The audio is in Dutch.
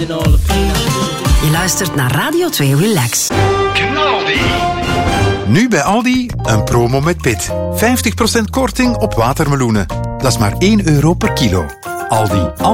Je luistert naar Radio 2 Relax. Knaldi. Nu bij Aldi een promo met pit. 50% korting op watermeloenen. Dat is maar €1 per kilo. Aldi.